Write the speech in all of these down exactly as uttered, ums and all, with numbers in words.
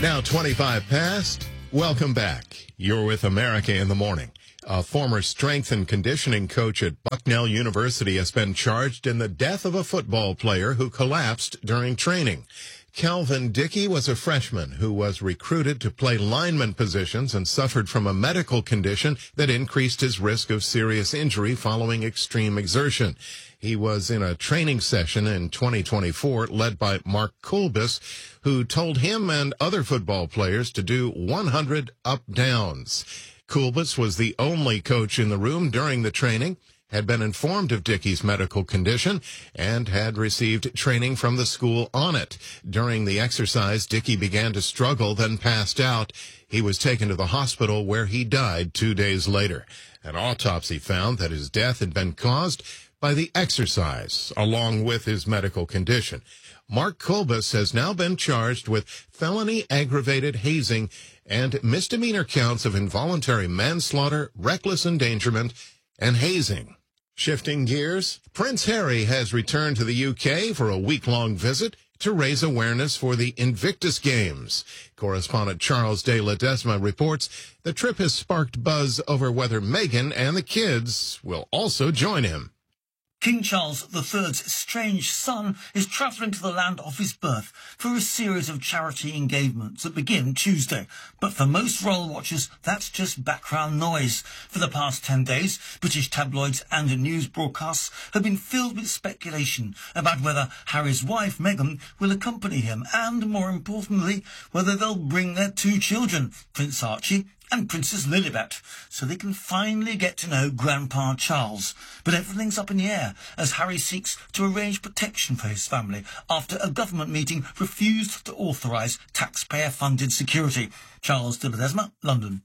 Now twenty-five past. Welcome back. You're with America in the Morning. A former strength and conditioning coach at Bucknell University has been charged in the death of a football player who collapsed during training. Calvin Dickey was a freshman who was recruited to play lineman positions and suffered from a medical condition that increased his risk of serious injury following extreme exertion. He was in a training session in twenty twenty-four led by Mark Kulbis, who told him and other football players to do one hundred up-downs. Kulbis was the only coach in the room during the training, had been informed of Dickey's medical condition, and had received training from the school on it. During the exercise, Dickey began to struggle, then passed out. He was taken to the hospital where he died two days later. An autopsy found that his death had been caused by the exercise, along with his medical condition. Mark Kulbis has now been charged with felony aggravated hazing and misdemeanor counts of involuntary manslaughter, reckless endangerment, and hazing. Shifting gears, Prince Harry has returned to the U K for a week-long visit to raise awareness for the Invictus Games. Correspondent Charles de Ledesma reports the trip has sparked buzz over whether Meghan and the kids will also join him. King Charles the third's strange son is travelling to the land of his birth for a series of charity engagements that begin Tuesday. But for most royal watchers, that's just background noise. For the past ten days, British tabloids and news broadcasts have been filled with speculation about whether Harry's wife, Meghan, will accompany him and, more importantly, whether they'll bring their two children, Prince Archie and Princess Lilibet, so they can finally get to know Grandpa Charles. But everything's up in the air as Harry seeks to arrange protection for his family after a government meeting refused to authorise taxpayer-funded security. Charles de Ledesma, London.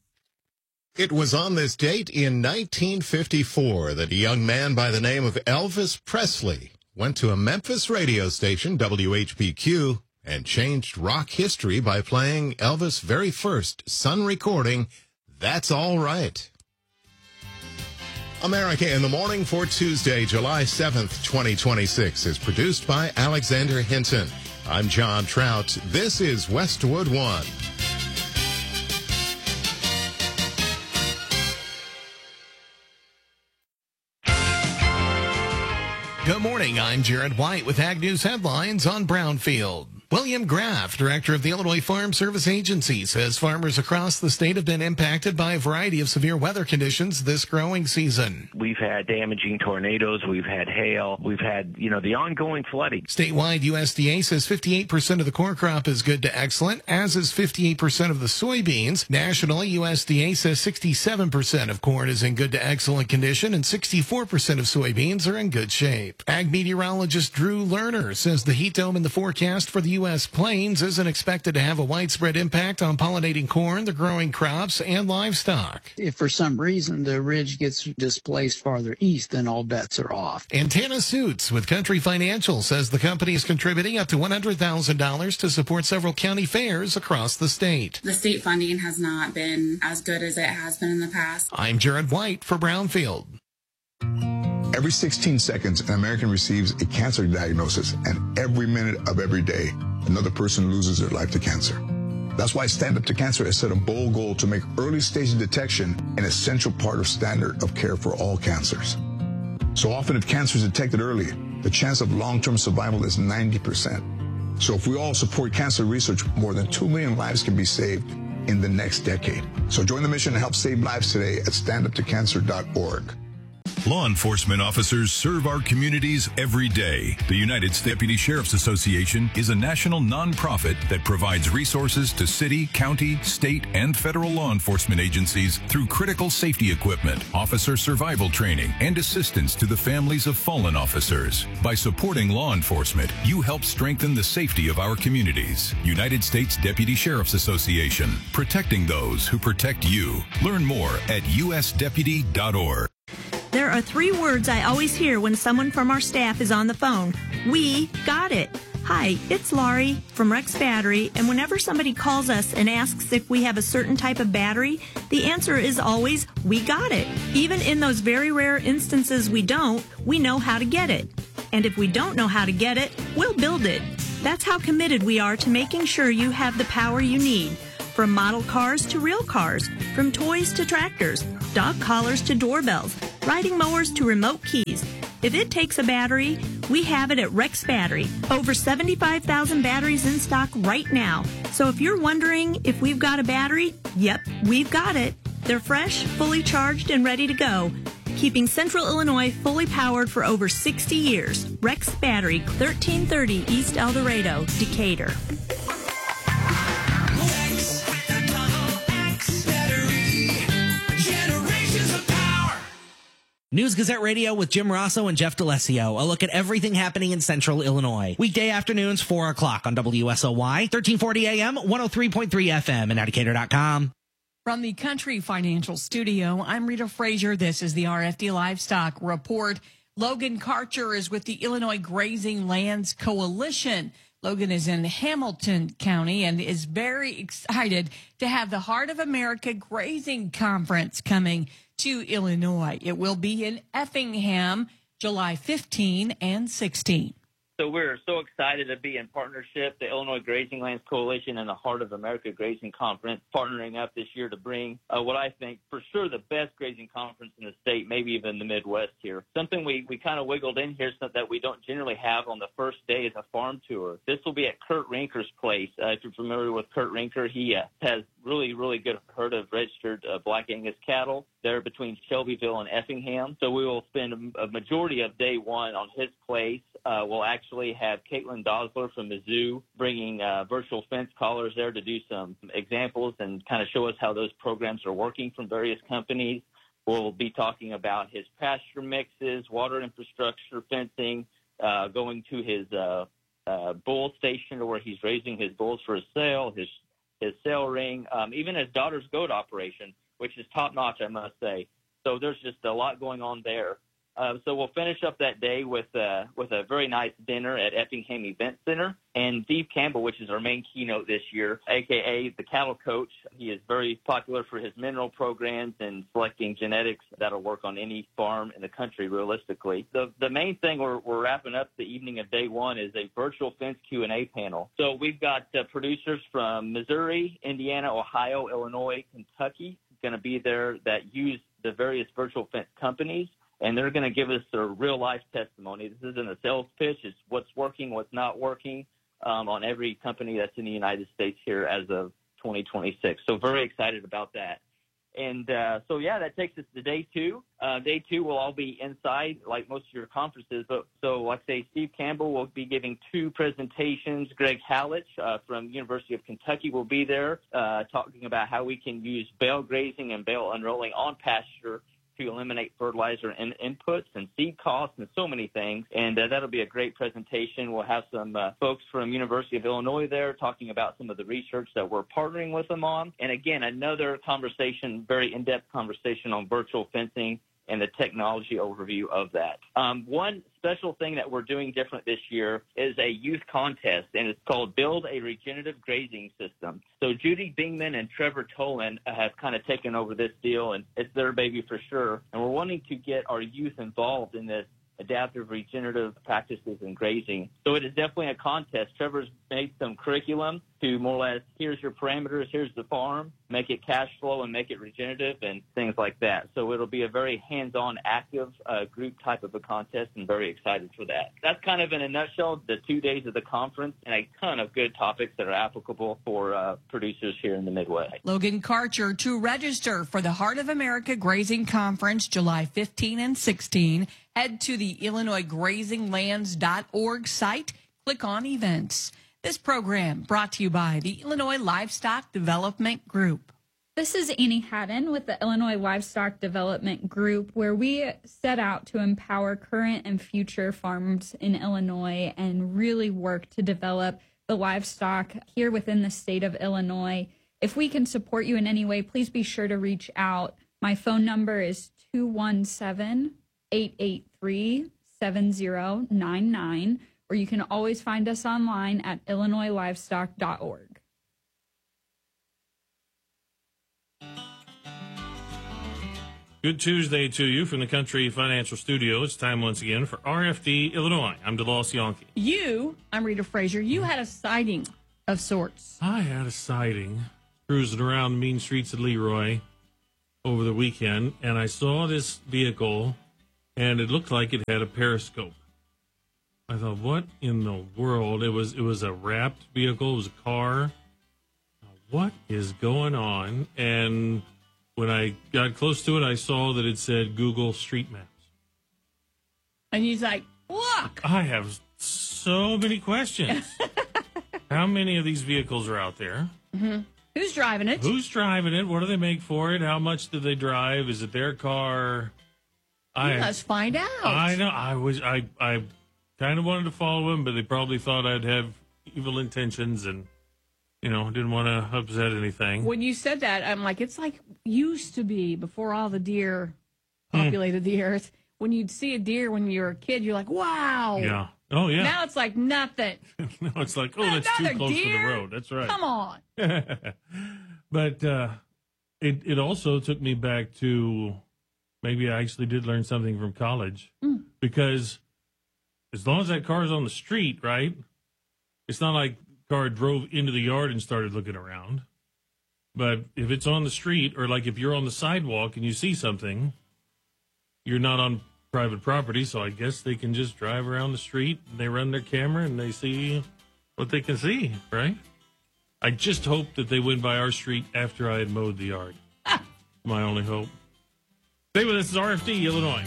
It was on this date in nineteen fifty-four that a young man by the name of Elvis Presley went to a Memphis radio station, W H B Q, and changed rock history by playing Elvis' very first Sun recording, That's All Right. America in the Morning for Tuesday, July seventh, twenty twenty-six is produced by Alexander Hinton. I'm John Trout. This is Westwood One. Good morning. I'm Jared White with Ag News headlines on Brownfield. William Graff, director of the Illinois Farm Service Agency, says farmers across the state have been impacted by a variety of severe weather conditions this growing season. We've had damaging tornadoes, we've had hail, we've had, you know, the ongoing flooding. Statewide, U S D A says fifty-eight percent of the corn crop is good to excellent, as is fifty-eight percent of the soybeans. Nationally, U S D A says sixty-seven percent of corn is in good to excellent condition and sixty-four percent of soybeans are in good shape. Ag meteorologist Drew Lerner says the heat dome in the forecast for the U S plains isn't expected to have a widespread impact on pollinating corn, the growing crops, and livestock. If for some reason the ridge gets displaced farther east, then all bets are off. Antenna Suits with Country Financial says the company is contributing up to one hundred thousand dollars to support several county fairs across the state. The state funding has not been as good as it has been in the past. I'm Jared White for Brownfield. Every sixteen seconds, an American receives a cancer diagnosis, and every minute of every day, another person loses their life to cancer. That's why Stand Up to Cancer has set a bold goal to make early-stage detection an essential part of standard of care for all cancers. So often, if cancer is detected early, the chance of long-term survival is ninety percent. So if we all support cancer research, more than two million lives can be saved in the next decade. So join the mission to help save lives today at stand up to cancer dot org. Law enforcement officers serve our communities every day. The United States Deputy Sheriff's Association is a national nonprofit that provides resources to city, county, state, and federal law enforcement agencies through critical safety equipment, officer survival training, and assistance to the families of fallen officers. By supporting law enforcement, you help strengthen the safety of our communities. United States Deputy Sheriff's Association, protecting those who protect you. Learn more at U S deputy dot org. There are three words I always hear when someone from our staff is on the phone. We got it. Hi, it's Laurie from Rex Battery, and whenever somebody calls us and asks if we have a certain type of battery, the answer is always, we got it. Even in those very rare instances we don't, we know how to get it. And if we don't know how to get it, we'll build it. That's how committed we are to making sure you have the power you need. From model cars to real cars, from toys to tractors, dog collars to doorbells, riding mowers to remote keys. If it takes a battery, we have it at Rex Battery. Over seventy-five thousand batteries in stock right now. So if you're wondering if we've got a battery, yep, we've got it. They're fresh, fully charged, and ready to go. Keeping Central Illinois fully powered for over sixty years. Rex Battery, thirteen thirty East El Dorado, Decatur. News Gazette Radio with Jim Rosso and Jeff D'Alessio. A look at everything happening in Central Illinois. Weekday afternoons, four o'clock on W S O Y, thirteen forty A M, one oh three point three F M, and Decatur dot com. From the Country Financial Studio, I'm Rita Frazier. This is the R F D Livestock Report. Logan Karcher is with the Illinois Grazing Lands Coalition. Logan is in Hamilton County and is very excited to have the Heart of America Grazing Conference coming to Illinois. It will be in Effingham, July fifteenth and sixteenth. So we're so excited to be in partnership, the Illinois Grazing Lands Coalition and the Heart of America Grazing Conference, partnering up this year to bring uh, what I think for sure the best grazing conference in the state, maybe even the Midwest here. Something we, we kind of wiggled in here so that we don't generally have on the first day is a farm tour. This will be at Kurt Rinker's place. Uh, if you're familiar with Kurt Rinker, he uh, has really, really good herd of registered uh, Black Angus cattle there between Shelbyville and Effingham. So we will spend a majority of day one on his place. Uh, we'll actually have Caitlin Dosler from Mizzou bringing uh, virtual fence collars there to do some examples and kind of show us how those programs are working from various companies. We'll be talking about his pasture mixes, water infrastructure, fencing, uh, going to his uh, uh, bull station where he's raising his bulls for his sale, his his sale ring, um, even his daughter's goat operation, which is top-notch, I must say. So there's just a lot going on there. Uh, so we'll finish up that day with uh, with a very nice dinner at Effingham Event Center. And Steve Campbell, which is our main keynote this year, a k a the cattle coach. He is very popular for his mineral programs and selecting genetics that'll work on any farm in the country realistically. The the main thing we're, we're wrapping up the evening of day one is a virtual fence Q and A panel. So we've got uh, producers from Missouri, Indiana, Ohio, Illinois, Kentucky going to be there that use the various virtual fence companies. And they're going to give us their real-life testimony. This isn't a sales pitch. It's what's working, what's not working um, on every company that's in the United States here as of twenty twenty-six. So very excited about that. And uh, so, yeah, that takes us to day two. Uh, day two will all be inside like most of your conferences. But so, like I say, Steve Campbell will be giving two presentations. Greg Hallich uh, from University of Kentucky will be there uh, talking about how we can use bale grazing and bale unrolling on pasture to eliminate fertilizer and inputs and seed costs and so many things. And uh, that'll be a great presentation. We'll have some uh, folks from University of Illinois there talking about some of the research that we're partnering with them on. And again, another conversation, very in-depth conversation on virtual fencing and the technology overview of that. Um, one special thing that we're doing different this year is a youth contest, and it's called Build a Regenerative Grazing System. So Judy Bingman and Trevor Tolan have kind of taken over this deal, and it's their baby for sure. And we're wanting to get our youth involved in this adaptive regenerative practices in grazing. So it is definitely a contest. Trevor's made some curriculum to more or less, here's your parameters, here's the farm, make it cash flow and make it regenerative and things like that. So it'll be a very hands-on, active uh, group type of a contest, and very excited for that. That's kind of in a nutshell the two days of the conference and a ton of good topics that are applicable for uh, producers here in the Midwest. Logan Karcher, to register for the Heart of America Grazing Conference July fifteenth and sixteenth, head to the Illinois Grazing Lands dot org site, click on events. This program brought to you by the Illinois Livestock Development Group. This is Annie Haddon with the Illinois Livestock Development Group, where we set out to empower current and future farms in Illinois and really work to develop the livestock here within the state of Illinois. If we can support you in any way, please be sure to reach out. My phone number is two one seven, eight eight three, seven zero nine nine. Or you can always find us online at illinois livestock dot org. Good Tuesday to you from the Country Financial Studio. It's time once again for R F D Illinois. I'm DeLoss Yonke. You, I'm Rita Frazier, you had a sighting of sorts. I had a sighting cruising around the mean streets of Leroy over the weekend, and I saw this vehicle, and it looked like it had a periscope. I thought, what in the world? It was it was a wrapped vehicle. It was a car. What is going on? And when I got close to it, I saw that it said Google Street Maps. And he's like, look! I have so many questions. How many of these vehicles are out there? Mm-hmm. Who's driving it? Who's driving it? What do they make for it? How much do they drive? Is it their car? You I, must find out. I know. I was. I. I kind of wanted to follow him, but they probably thought I'd have evil intentions and, you know, didn't want to upset anything. When you said that, I'm like, it's like used to be before all the deer populated mm. the earth. When you'd see a deer when you were a kid, you're like, wow. Yeah. Oh, yeah. Now it's like nothing. No, it's like, oh, that's too close deer? to the road. That's right. Come on. But uh, it, it also took me back to maybe I actually did learn something from college. Mm. Because as long as that car's on the street, right, it's not like the car drove into the yard and started looking around. But if it's on the street, or like if you're on the sidewalk and you see something, you're not on private property, so I guess they can just drive around the street and they run their camera and they see what they can see, right? I just hope that they went by our street after I had mowed the yard. My only hope. Stay with us. This is R F D Illinois.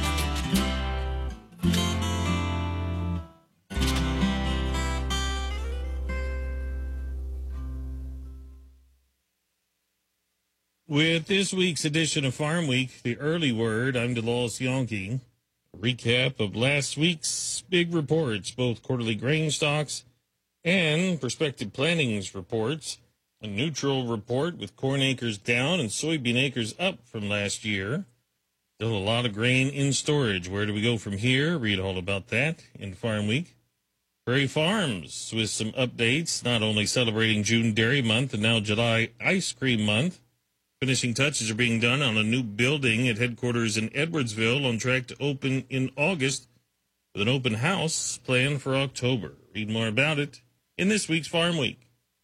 With this week's edition of Farm Week, the early word, I'm DeLoss Yonke. A recap of last week's big reports, both quarterly grain stocks and prospective plantings reports. A neutral report with corn acres down and soybean acres up from last year. Still a lot of grain in storage. Where do we go from here? Read all about that in Farm Week. Prairie Farms with some updates, not only celebrating June Dairy Month and now July Ice Cream Month. Finishing touches are being done on a new building at headquarters in Edwardsville, on track to open in August with an open house planned for October. Read more about it in this week's Farm Week.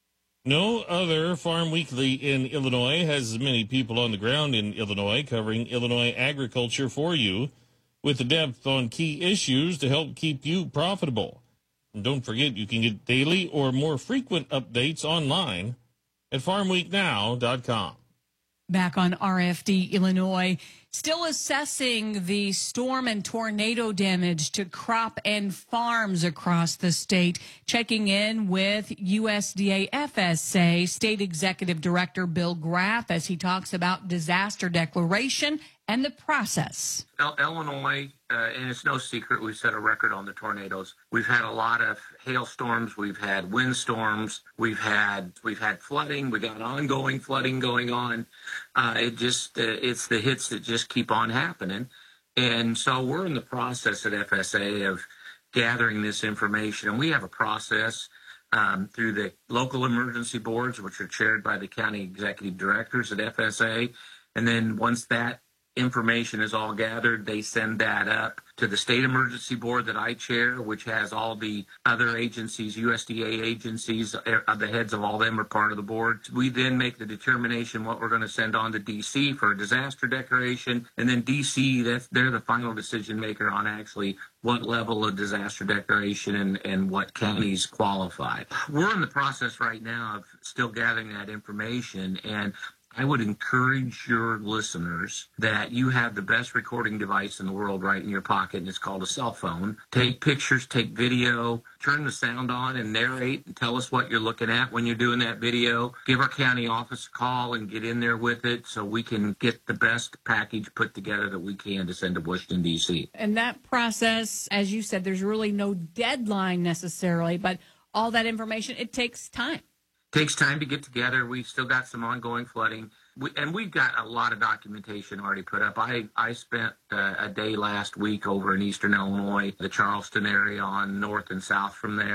No other Farm Weekly in Illinois has as many people on the ground in Illinois covering Illinois agriculture for you with the depth on key issues to help keep you profitable. And don't forget, you can get daily or more frequent updates online at farm week now dot com. Back on R F D Illinois, still assessing the storm and tornado damage to crop and farms across the state. Checking in with U S D A F S A State Executive Director Bill Graff as he talks about disaster declaration and the process. Illinois, uh, and it's no secret, we've set a record on the tornadoes. We've had a lot of hailstorms, we've had windstorms, we've had we've had flooding, we got ongoing flooding going on. Uh, it just uh, it's the hits that just keep on happening, and so we're in the process at F S A of gathering this information, and we have a process um, through the local emergency boards, which are chaired by the county executive directors at F S A, and then once that information is all gathered, they send that up to the state emergency board that I chair, which has all the other agencies, U S D A agencies, uh, the heads of all them are part of the board. We then make the determination what we're going to send on to D C for a disaster declaration, and then D C, that's, they're the final decision maker on actually what level of disaster declaration and, and what counties qualify. We're in the process right now of still gathering that information, and I would encourage your listeners that you have the best recording device in the world right in your pocket, and it's called a cell phone. Take pictures, take video, turn the sound on and narrate and tell us what you're looking at when you're doing that video. Give our county office a call and get in there with it so we can get the best package put together that we can to send to Washington, D C. And that process, as you said, there's really no deadline necessarily, but all that information, it takes time. Takes time to get together. We've still got some ongoing flooding, we, and we've got a lot of documentation already put up. I, I spent uh, a day last week over in eastern Illinois, the Charleston area on north and south from there,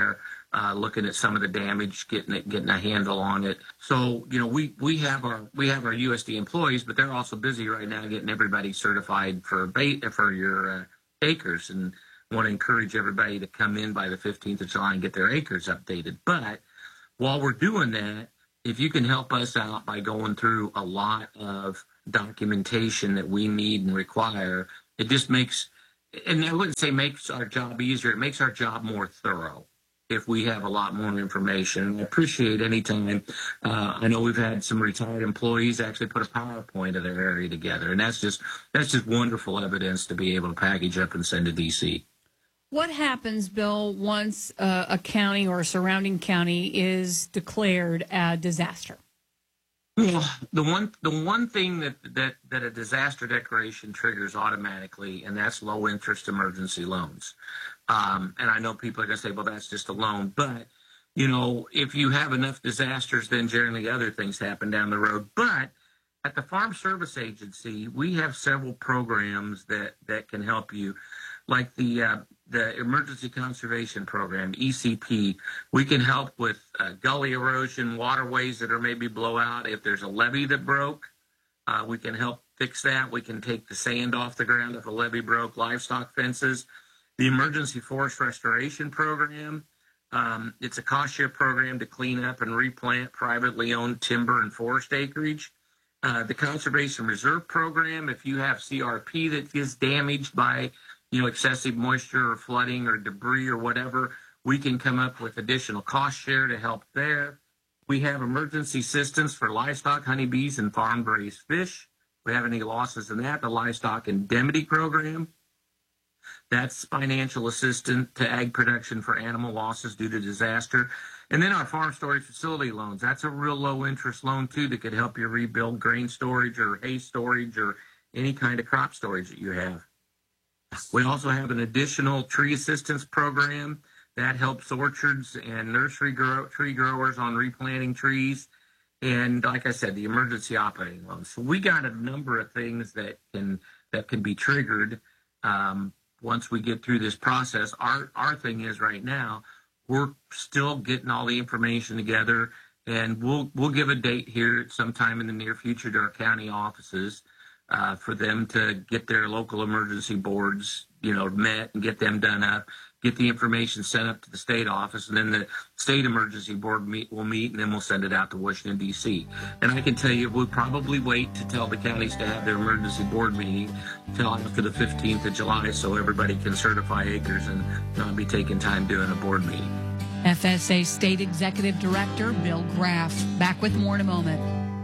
uh, looking at some of the damage, getting it, getting a handle on it. So, you know, we, we have our we have our U S D employees, but they're also busy right now getting everybody certified for bait for your uh, acres, and want to encourage everybody to come in by the fifteenth of July and get their acres updated. But while we're doing that, if you can help us out by going through a lot of documentation that we need and require, it just makes, and I wouldn't say makes our job easier, it makes our job more thorough if we have a lot more information. I appreciate any time. Uh, I know we've had some retired employees actually put a PowerPoint of their area together, and that's just that's just wonderful evidence to be able to package up and send to D C. What happens, Bill, once uh, a county or a surrounding county is declared a disaster? Well, the one the one thing that, that, that a disaster declaration triggers automatically, and that's low interest emergency loans. Um, and I know people are going to say, well, that's just a loan. But, you know, if you have enough disasters, then generally other things happen down the road. But at the Farm Service Agency, we have several programs that, that can help you, like the uh, the Emergency Conservation Program, E C P. We can help with uh, gully erosion, waterways that are maybe blowout. If there's a levee that broke, uh, we can help fix that. We can take the sand off the ground if a levee broke, livestock fences. The Emergency Forest Restoration Program, um, it's a cost share program to clean up and replant privately owned timber and forest acreage. Uh, the Conservation Reserve Program, if you have C R P that is damaged by you know, excessive moisture or flooding or debris or whatever, we can come up with additional cost share to help there. We have emergency assistance for livestock, honeybees, and farm-raised fish. If we have any losses in that, the Livestock Indemnity Program. That's financial assistance to ag production for animal losses due to disaster. And then our farm storage facility loans. That's a real low-interest loan, too, that could help you rebuild grain storage or hay storage or any kind of crop storage that you have. We also have an additional tree assistance program that helps orchards and nursery grow, tree growers on replanting trees. And like I said, the emergency operating loan. So we got a number of things that can that can be triggered um, once we get through this process. Our our thing is right now, we're still getting all the information together, and we'll we'll give a date here sometime in the near future to our county offices. Uh, for them to get their local emergency boards, you know, met and get them done up, get the information sent up to the state office, and then the state emergency board meet, will meet, and then we'll send it out to Washington, D C. And I can tell you, we'll probably wait to tell the counties to have their emergency board meeting until after the fifteenth of July so everybody can certify acres and not be taking time doing a board meeting. F S A State Executive Director Bill Graff. Back with more in a moment.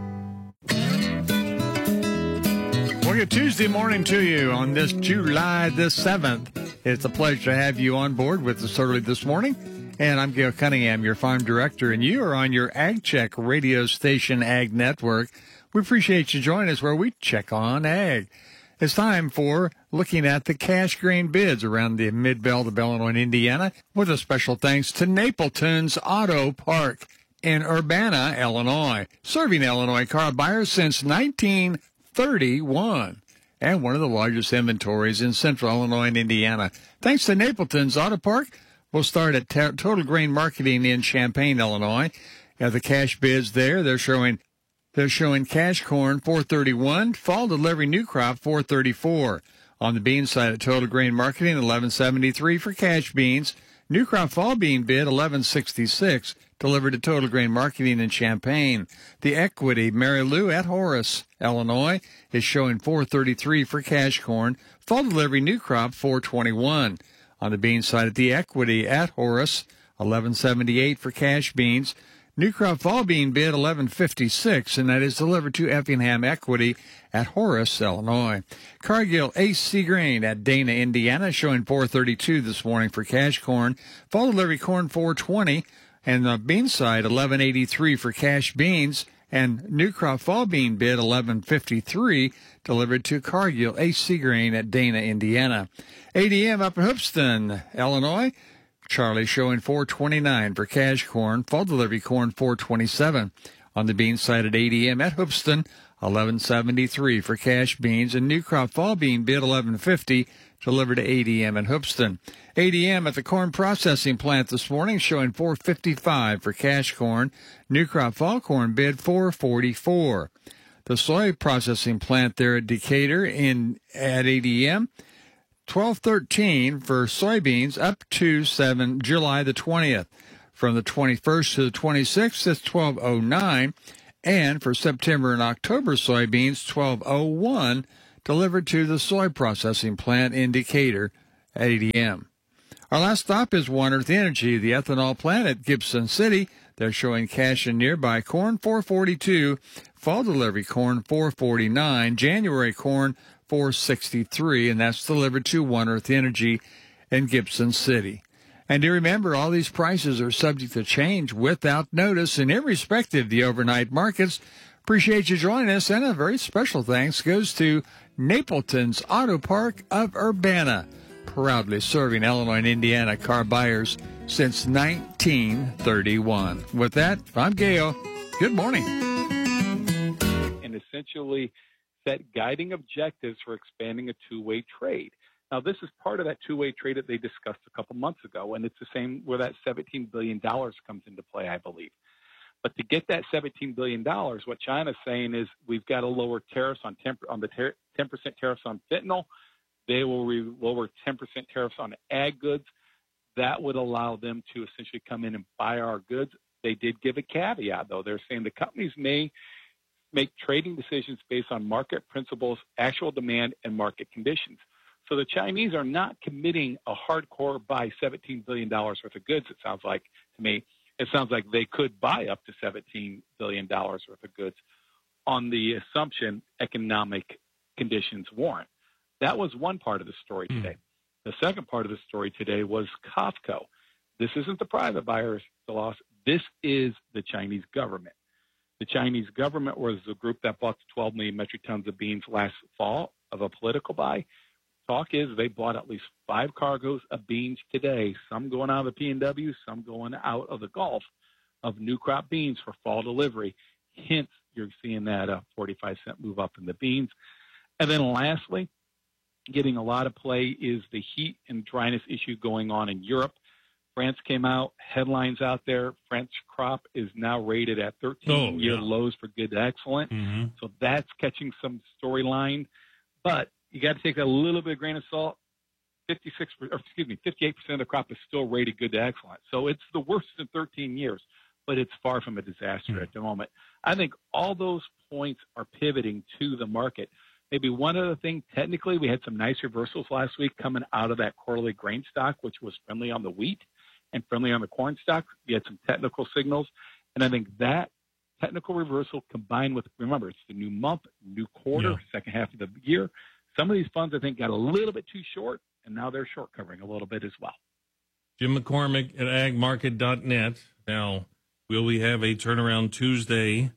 Well, good Tuesday morning to you on this July the seventh. It's a pleasure to have you on board with us early this morning. And I'm Gail Cunningham, your farm director, and you are on your Ag Check radio station Ag Network. We appreciate you joining us where we check on ag. It's time for looking at the cash grain bids around the Mid-Belt of Illinois and Indiana, with a special thanks to Napleton's Auto Park in Urbana, Illinois, serving Illinois car buyers since nineteen thirty-one, and one of the largest inventories in central Illinois and Indiana. Thanks to Napleton's Auto Park, we'll start at T- Total Grain Marketing in Champaign, Illinois. At the cash bids there, they're showing they're showing cash corn four thirty-one, fall delivery new crop four thirty-four. On the bean side at Total Grain Marketing, eleven seventy-three for cash beans. New crop fall bean bid eleven sixty-six, delivered to Total Grain Marketing in Champaign. The Equity Mary Lou at Horace, Illinois, is showing four thirty-three for cash corn. Fall delivery new crop four twenty-one. On the bean side at the Equity at Horace, eleven seventy-eight for cash beans. New crop fall bean bid eleven fifty-six, and that is delivered to Effingham Equity at Horace, Illinois. Cargill Ace C Grain at Dana, Indiana, showing four thirty-two this morning for cash corn. Fall delivery corn four twenty, and the bean side eleven eighty-three for cash beans, and new crop fall bean bid eleven fifty-three, delivered to Cargill Ace C Grain at Dana, Indiana. A D M up in Hoopeston, Illinois. Charlie showing four twenty-nine for cash corn. Fall delivery corn four twenty-seven. On the bean side at A D M at Hoopeston, eleven seventy-three for cash beans, and new crop fall bean bid eleven fifty, delivered to A D M in Hoopeston. A D M at the corn processing plant this morning showing four fifty-five for cash corn. New crop fall corn bid four forty-four. The soy processing plant there at Decatur in at A D M, twelve thirteen for soybeans up to seven July the twentieth. From the twenty-first to the twenty-sixth, it's twelve oh nine. And for September and October soybeans, twelve oh one, delivered to the soy processing plant in Decatur at A D M. Our last stop is One Earth Energy, the ethanol plant at Gibson City. They're showing cash in nearby corn four forty-two, fall delivery corn four forty-nine, January corn four sixty-three, and that's delivered to One Earth Energy in Gibson City. And do remember, all these prices are subject to change without notice and irrespective of the overnight markets. Appreciate you joining us, and a very special thanks goes to Napleton's Auto Park of Urbana, proudly serving Illinois and Indiana car buyers since nineteen thirty-one. With that, I'm Gail. Good morning. And essentially set guiding objectives for expanding a two-way trade. Now, this is part of that two-way trade that they discussed a couple months ago, and it's the same where that seventeen billion dollars comes into play, I believe. But to get that seventeen billion dollars, what China's saying is we've got to lower tariffs on ten, on the ter- ten percent tariffs on fentanyl. They will re- lower ten percent tariffs on ag goods. That would allow them to essentially come in and buy our goods. They did give a caveat, though. They're saying the companies may make trading decisions based on market principles, actual demand, and market conditions. So the Chinese are not committing a hardcore buy seventeen billion dollars worth of goods, it sounds like to me. It sounds like they could buy up to seventeen billion dollars worth of goods on the assumption economic conditions warrant. That was one part of the story today. Mm. The second part of the story today was COFCO. This isn't the private buyers, the loss. This is the Chinese government. The Chinese government was the group that bought twelve million metric tons of beans last fall of a political buy. Talk is they bought at least five cargoes of beans today, some going out of the P N W, some going out of the Gulf, of new crop beans for fall delivery. Hence, you're seeing that uh, forty-five cent move up in the beans. And then lastly, getting a lot of play is the heat and dryness issue going on in Europe. France came out, headlines out there. French crop is now rated at thirteen-year oh, yeah. lows for good to excellent. Mm-hmm. So that's catching some storyline. But you got to take that a little bit of grain of salt. fifty-six, or excuse me, fifty-eight percent of the crop is still rated good to excellent. So it's the worst in thirteen years, but it's far from a disaster mm-hmm. at the moment. I think all those points are pivoting to the market. Maybe one other thing, technically, we had some nice reversals last week coming out of that quarterly grain stock, which was friendly on the wheat and friendly on the corn stock. We had some technical signals, and I think that technical reversal combined with, remember, it's the new month, new quarter, yeah. second half of the year. Some of these funds, I think, got a little bit too short, and now they're short covering a little bit as well. Jim McCormick at ag market dot net. Now, will we have a turnaround Tuesday?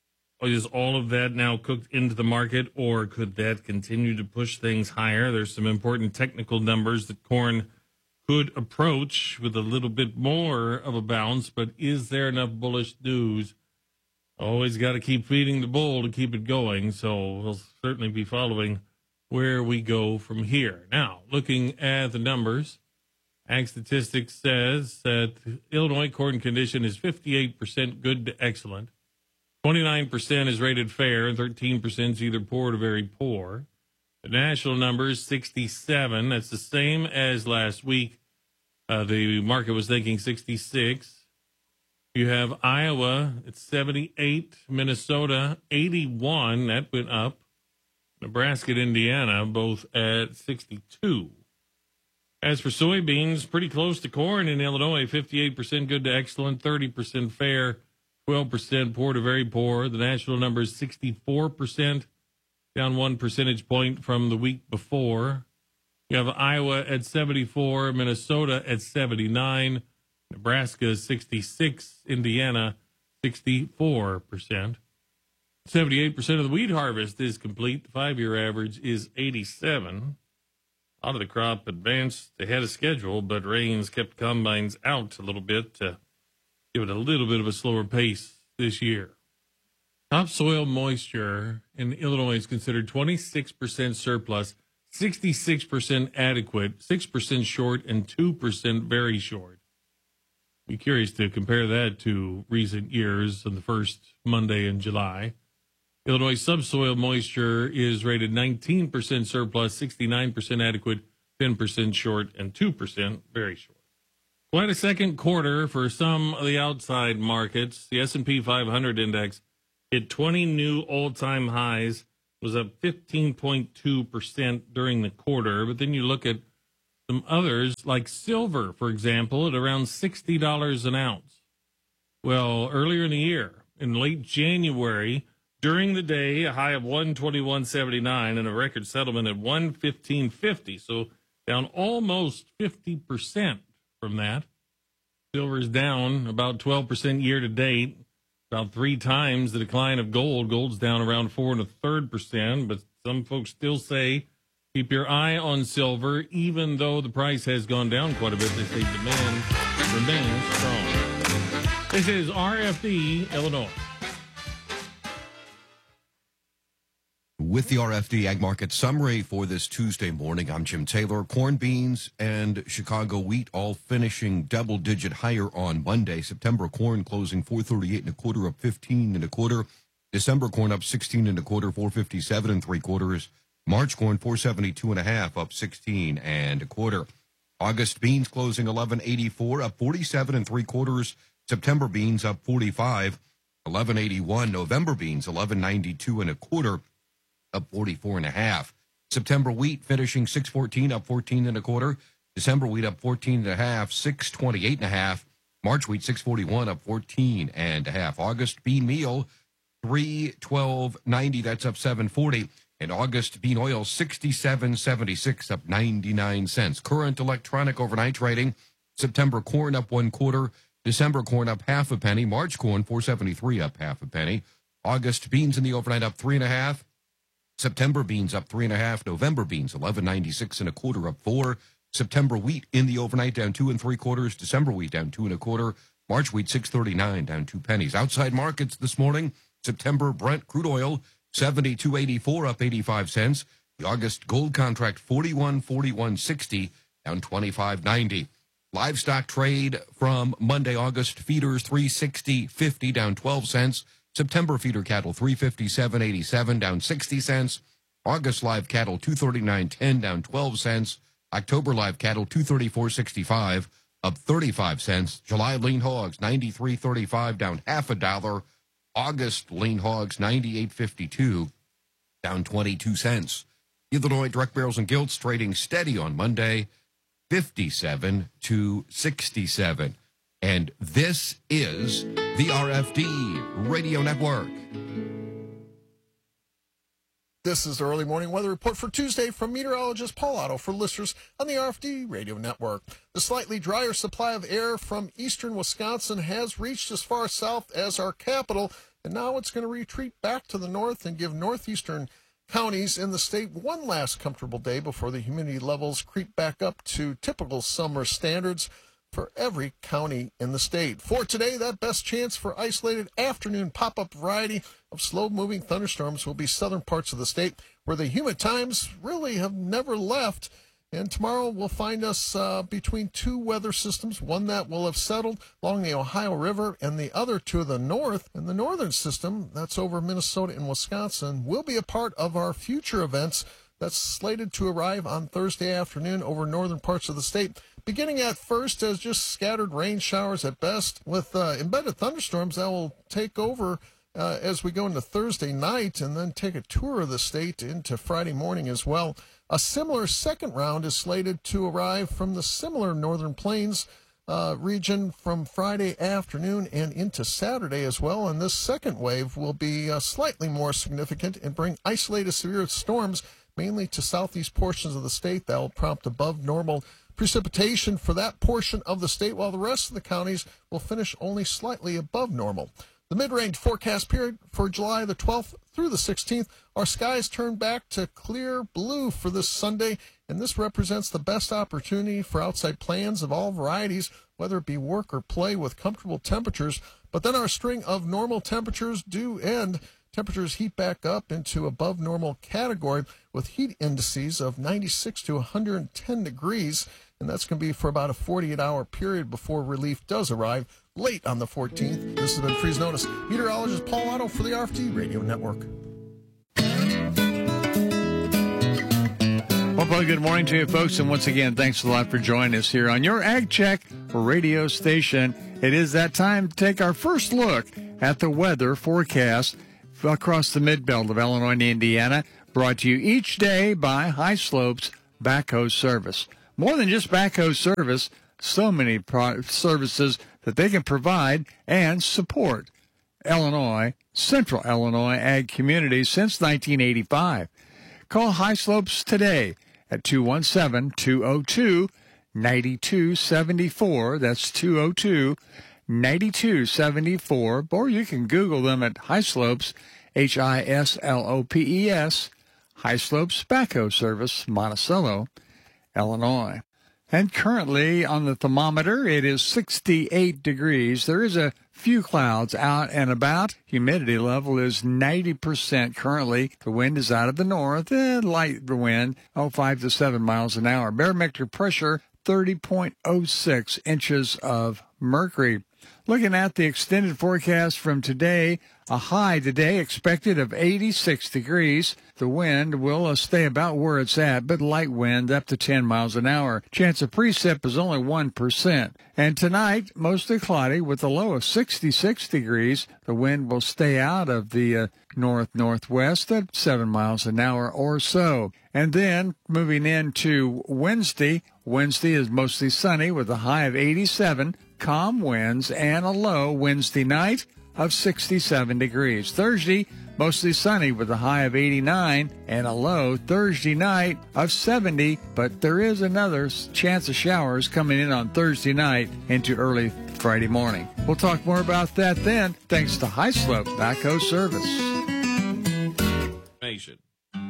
Or is all of that now cooked into the market, or could that continue to push things higher? There's some important technical numbers that corn could approach with a little bit more of a bounce, but is there enough bullish news? Always got to keep feeding the bull to keep it going, so we'll certainly be following where we go from here. Now, looking at the numbers, Ag Statistics says that Illinois corn condition is fifty-eight percent good to excellent, twenty-nine percent is rated fair, and thirteen percent is either poor to very poor. The national number is sixty-seven. That's the same as last week. Uh, the market was thinking sixty-six. You have Iowa at seventy-eight, Minnesota eighty-one. That went up. Nebraska and Indiana both at sixty-two. As for soybeans, pretty close to corn in Illinois, fifty-eight percent good to excellent, thirty percent fair, twelve percent poor to very poor. The national number is sixty-four percent, down one percentage point from the week before. You have Iowa at seventy-four, Minnesota at seventy-nine, Nebraska sixty-six, Indiana sixty-four percent. seventy-eight percent of the wheat harvest is complete. The five-year average is eighty-seven. A lot of the crop advanced ahead of schedule, but rains kept combines out a little bit to give it a little bit of a slower pace this year. Topsoil moisture in Illinois is considered twenty-six percent surplus, sixty-six percent adequate, six percent short, and two percent very short. Be curious to compare that to recent years on the first Monday in July. Illinois subsoil moisture is rated nineteen percent surplus, sixty-nine percent adequate, ten percent short, and two percent very short. Quite a second quarter for some of the outside markets. The S and P five hundred index hit twenty new all-time highs, was up fifteen point two percent during the quarter. But then you look at some others, like silver, for example, at around sixty dollars an ounce. Well, earlier in the year, in late January, during the day, a high of one twenty-one seventy-nine and a record settlement at one fifteen fifty. So down almost fifty percent from that. Silver is down about twelve percent year to date, about three times the decline of gold. Gold's down around four and a third percent, but some folks still say keep your eye on silver, even though the price has gone down quite a bit. They say demand remains strong. This is R F D, Illinois. With the R F D Ag Market Summary for this Tuesday morning, I'm Jim Taylor. Corn, beans, and Chicago wheat all finishing double-digit higher on Monday. September corn closing four thirty-eight and a quarter, up fifteen and a quarter. December corn up sixteen and a quarter, four fifty-seven and three quarters. March corn four seventy-two and a half, up sixteen and a quarter. August beans closing eleven eighty-four, up forty-seven and three quarters. September beans up forty-five, eleven eighty-one. November beans eleven ninety-two and a quarter, up forty-four and a half. September wheat finishing six fourteen, up fourteen and a quarter. December wheat up fourteen and a half, six twenty-eight and a half. March wheat six forty-one, up fourteen and a half. August bean meal three twelve ninety, that's up seven forty. And August bean oil sixty-seven seventy-six, up ninety-nine cents. Current electronic overnight trading. September corn up one quarter. December corn up half a penny. March corn four seventy-three, up half a penny. August beans in the overnight up three and a half. September beans up three and a half. November beans eleven ninety-six and a quarter, up four. September wheat in the overnight down two and three quarters. December wheat down two and a quarter. March wheat six thirty-nine, down two pennies. Outside markets this morning. September Brent crude oil seventy-two eighty-four, up eighty-five cents. The August gold contract forty-one forty-one sixty, down twenty-five ninety. Livestock trade from Monday, August feeders three sixty fifty, down twelve cents. September feeder cattle three fifty-seven eighty-seven, down sixty cents. August live cattle two thirty-nine ten, down twelve cents. October live cattle two thirty-four sixty-five, up thirty-five cents. July lean hogs ninety-three thirty-five, down half a dollar. August lean hogs ninety-eight fifty-two, down twenty-two cents. Illinois direct barrels and gilts trading steady on Monday, fifty-seven to sixty-seven. And this is the R F D Radio Network. This is the early morning weather report for Tuesday from meteorologist Paul Otto for listeners on the R F D Radio Network. The slightly drier supply of air from eastern Wisconsin has reached as far south as our capital, and now it's going to retreat back to the north and give northeastern counties in the state one last comfortable day before the humidity levels creep back up to typical summer standards for every county in the state. For today, that best chance for isolated afternoon pop-up variety of slow-moving thunderstorms will be southern parts of the state, where the humid times really have never left. And tomorrow will find us uh, between two weather systems, one that will have settled along the Ohio River and the other to the north. And the northern system, that's over Minnesota and Wisconsin, will be a part of our future events that's slated to arrive on Thursday afternoon over northern parts of the state, beginning at first as just scattered rain showers at best, with uh, embedded thunderstorms that will take over uh, as we go into Thursday night and then take a tour of the state into Friday morning as well. A similar second round is slated to arrive from the similar northern plains uh, region from Friday afternoon and into Saturday as well. And this second wave will be uh, slightly more significant and bring isolated severe storms mainly to southeast portions of the state that will prompt above normal precipitation for that portion of the state, while the rest of the counties will finish only slightly above normal. The mid-range forecast period for July the twelfth through the sixteenth, our skies turn back to clear blue for this Sunday, and this represents the best opportunity for outside plans of all varieties, whether it be work or play with comfortable temperatures. But then our string of normal temperatures do end Temperatures heat back up into above normal category with heat indices of ninety-six to one hundred ten degrees. And that's going to be for about a forty-eight hour period before relief does arrive late on the fourteenth. This has been Freeze Notice. Meteorologist Paul Otto for the R F D Radio Network. Well, good morning to you, folks, and once again, thanks a lot for joining us here on your Ag Check radio station. It is that time to take our first look at the weather forecast across the mid-belt of Illinois and Indiana, brought to you each day by High Slopes Backhoe Service. More than just backhoe service, so many pro- services that they can provide and support Illinois, Central Illinois ag communities since nineteen eighty-five. Call High Slopes today at two one seven, two oh two, nine two seven four. That's two oh two, nine two seven four. Or you can Google them at High Slopes, H I S L O P E S, High Slopes Backhoe Service, Monticello, Illinois. And currently on the thermometer, it is sixty-eight degrees. There is a few clouds out and about. Humidity level is ninety percent currently. The wind is out of the north, and light wind, oh, five to seven miles an hour. Barometric pressure, thirty point oh six inches of mercury. Looking at the extended forecast from today, a high today expected of eighty-six degrees. The wind will uh, stay about where it's at, but light wind up to ten miles an hour. Chance of precip is only one percent. And tonight, mostly cloudy with a low of sixty-six degrees. The wind will stay out of the uh, north-northwest at seven miles an hour or so. And then moving into Wednesday, Wednesday is mostly sunny with a high of eighty-seven, calm winds, and a low Wednesday night of sixty-seven degrees. Thursday, mostly sunny with a high of eighty-nine and a low Thursday night of seventy, but there is another chance of showers coming in on Thursday night into early Friday morning. We'll talk more about that then, thanks to High Slope Backhoe Service. Nation.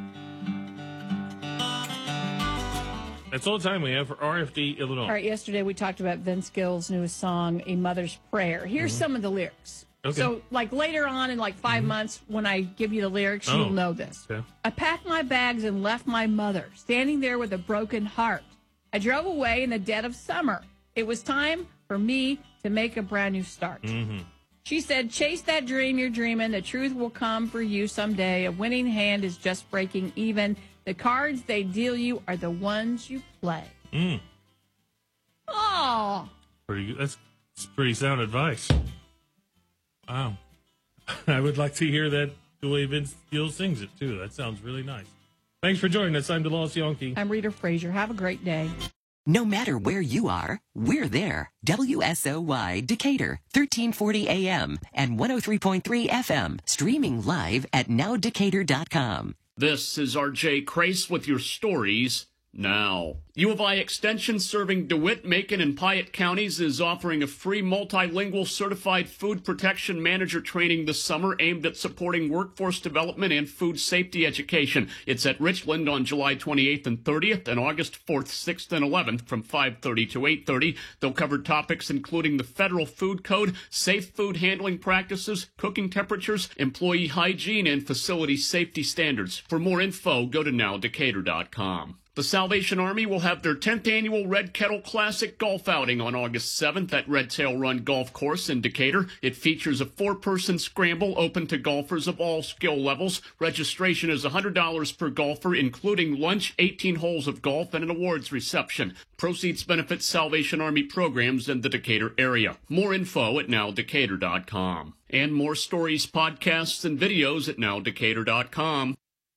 That's all the time we have for R F D Illinois. All right, yesterday we talked about Vince Gill's newest song, A Mother's Prayer. Here's mm-hmm. some of the lyrics. Okay. So, like, later on in, like, five mm-hmm. months, when I give you the lyrics, oh. you'll know this. Okay. I packed my bags and left my mother, standing there with a broken heart. I drove away in the dead of summer. It was time for me to make a brand new start. Mm-hmm. She said, chase that dream you're dreaming. The truth will come for you someday. A winning hand is just breaking even. The cards they deal you are the ones you play. Mm. Oh. Pretty good. That's, that's pretty sound advice. Wow. I would like to hear that the way Vince Gill sings it, too. That sounds really nice. Thanks for joining us. I'm DeLawes Yonke. I'm Rita Frazier. Have a great day. No matter where you are, we're there. W S O Y Decatur, thirteen forty A M and one oh three point three F M. Streaming live at now decatur dot com. This is R J Crace with your stories now. U of I Extension, serving DeWitt, Macon, and Piatt counties, is offering a free multilingual certified food protection manager training this summer aimed at supporting workforce development and food safety education. It's at Richland on July twenty-eighth and thirtieth and August fourth, sixth, and eleventh from five thirty to eight thirty. They'll cover topics including the Federal Food Code, safe food handling practices, cooking temperatures, employee hygiene, and facility safety standards. For more info, go to now decatur dot com. The Salvation Army will have their tenth annual Red Kettle Classic golf outing on August seventh at Red Tail Run Golf Course in Decatur. It features a four-person scramble open to golfers of all skill levels. Registration is one hundred dollars per golfer, including lunch, eighteen holes of golf, and an awards reception. Proceeds benefit Salvation Army programs in the Decatur area. More info at now decatur dot com. And more stories, podcasts, and videos at now decatur dot com.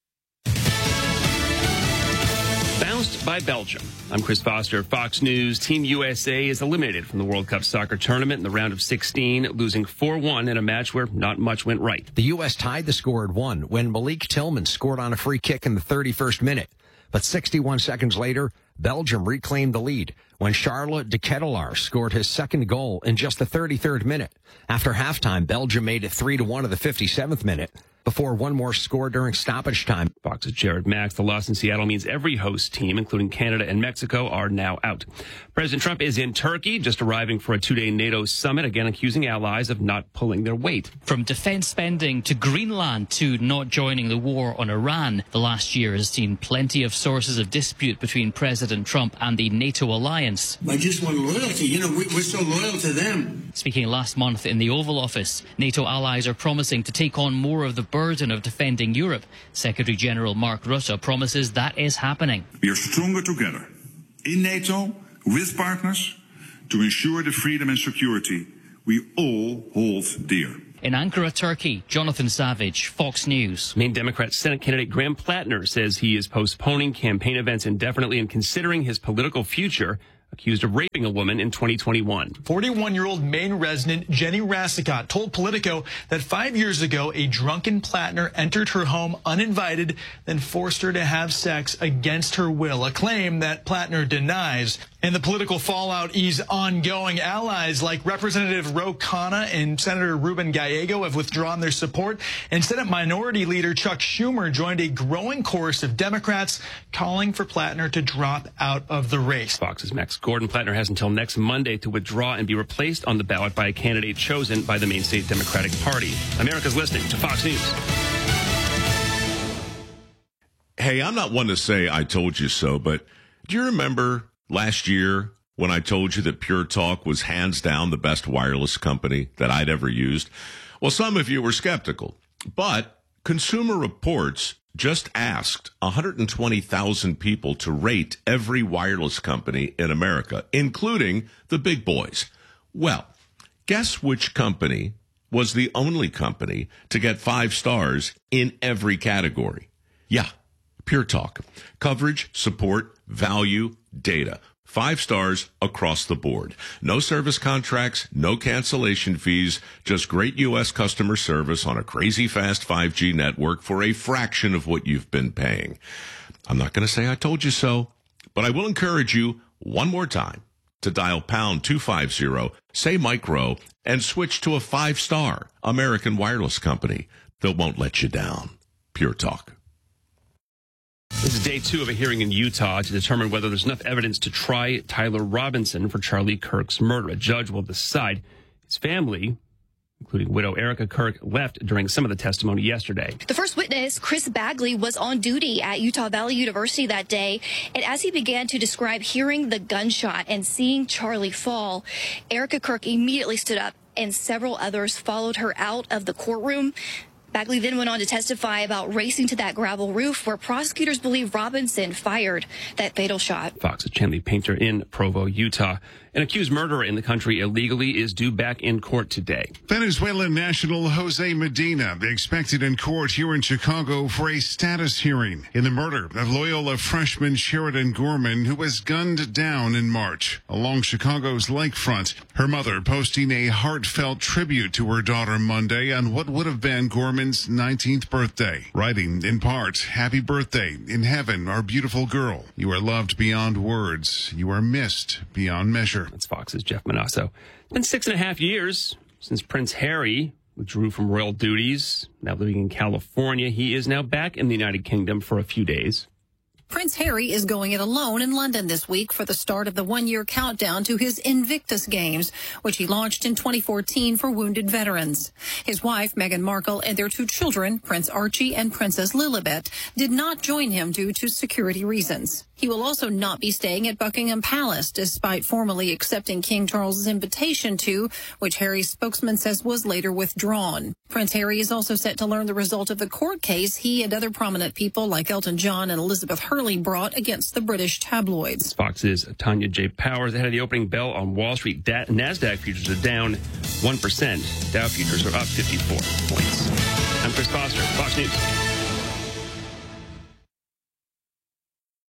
Bounced by Belgium. I'm Chris Foster of Fox News. Team U S A is eliminated from the World Cup soccer tournament in the round of sixteen, losing four one in a match where not much went right. The U S tied the score at one when Malik Tillman scored on a free kick in the thirty-first minute. But sixty-one seconds later, Belgium reclaimed the lead when Charles de Ketelaar scored his second goal in just the thirty-third minute. After halftime, Belgium made it three to one in the fifty-seventh minute. before one more scored during stoppage time. Fox's Jared Max. The loss in Seattle means every host team, including Canada and Mexico, are now out. President Trump is in Turkey, just arriving for a two-day NATO summit, again accusing allies of not pulling their weight. From defense spending to Greenland to not joining the war on Iran, the last year has seen plenty of sources of dispute between President Trump and the NATO alliance. I just want loyalty. You know, we, we're so loyal to them. Speaking last month in the Oval Office, NATO allies are promising to take on more of the burden of defending Europe. Secretary General Mark Rutte promises that is happening. We are stronger together in NATO with partners to ensure the freedom and security we all hold dear. In Ankara, Turkey, Jonathan Savage, Fox News. Maine Democrat Senate candidate Graham Plattner says he is postponing campaign events indefinitely and considering his political future, accused of raping a woman in twenty twenty-one. forty-one-year-old Maine resident Jenny Rassicott told Politico that five years ago, a drunken Plattner entered her home uninvited, then forced her to have sex against her will, a claim that Plattner denies. And the political fallout is ongoing. Allies like Representative Ro Khanna and Senator Ruben Gallego have withdrawn their support, and Senate Minority Leader Chuck Schumer joined a growing chorus of Democrats calling for Plattner to drop out of the race. Fox's Max Gordon. Plattner has until next Monday to withdraw and be replaced on the ballot by a candidate chosen by the Maine State Democratic Party. America's listening to Fox News. Hey, I'm not one to say I told you so, but do you remember last year when I told you that Pure Talk was hands down the best wireless company that I'd ever used? Well, some of you were skeptical, but Consumer Reports just asked one hundred twenty thousand people to rate every wireless company in America, including the big boys. Well, guess which company was the only company to get five stars in every category? Yeah, Pure Talk. Coverage, support, value, data. Five stars across the board. No service contracts, no cancellation fees, just great U S customer service on a crazy fast five G network for a fraction of what you've been paying. I'm not going to say I told you so, but I will encourage you one more time to dial pound two fifty, say micro, and switch to a five-star American wireless company that won't let you down. Pure Talk. This is day two of a hearing in Utah to determine whether there's enough evidence to try Tyler Robinson for Charlie Kirk's murder. A judge will decide. His family, including widow Erica Kirk, left during some of the testimony yesterday. The first witness, Chris Bagley, was on duty at Utah Valley University that day, and as he began to describe hearing the gunshot and seeing Charlie fall, Erica Kirk immediately stood up, and several others followed her out of the courtroom. Bagley then went on to testify about racing to that gravel roof where prosecutors believe Robinson fired that fatal shot. Fox's Chanley Painter in Provo, Utah. An accused murderer in the country illegally is due back in court today. Venezuelan national Jose Medina expected in court here in Chicago for a status hearing in the murder of Loyola freshman Sheridan Gorman, who was gunned down in March along Chicago's lakefront. Her mother posting a heartfelt tribute to her daughter Monday on what would have been Gorman's nineteenth birthday, writing in part, "Happy birthday. In heaven, our beautiful girl. You are loved beyond words. You are missed beyond measure." That's Fox's Jeff Manasso. It's been six and a half years since Prince Harry withdrew from royal duties. Now living in California, he is now back in the United Kingdom for a few days. Prince Harry is going it alone in London this week for the start of the one-year countdown to his Invictus Games, which he launched in twenty fourteen for wounded veterans. His wife, Meghan Markle, and their two children, Prince Archie and Princess Lilibet, did not join him due to security reasons. He will also not be staying at Buckingham Palace, despite formally accepting King Charles's invitation to, which Harry's spokesman says was later withdrawn. Prince Harry is also set to learn the result of the court case he and other prominent people like Elton John and Elizabeth Hurley brought against the British tabloids. Fox's Tanya J. Powers ahead of the opening bell on Wall Street. Da- NASDAQ futures are down one percent. Dow futures are up fifty-four points. I'm Chris Foster, Fox News. All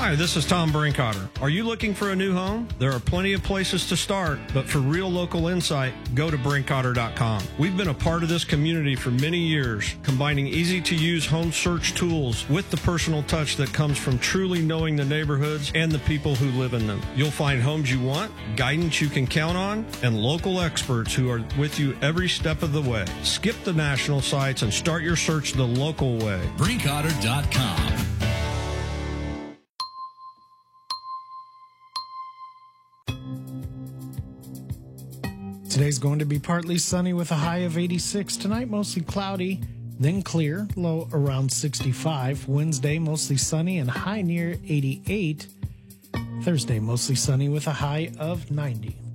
Hi, this is Tom Brinkotter. Are you looking for a new home? There are plenty of places to start, but for real local insight, go to brinkotter dot com. We've been a part of this community for many years, combining easy-to-use home search tools with the personal touch that comes from truly knowing the neighborhoods and the people who live in them. You'll find homes you want, guidance you can count on, and local experts who are with you every step of the way. Skip the national sites and start your search the local way. brinkotter dot com. Today's going to be partly sunny with a high of eighty-six. Tonight, mostly cloudy, then clear, low around sixty-five. Wednesday, mostly sunny and high near eighty-eight. Thursday, mostly sunny with a high of ninety.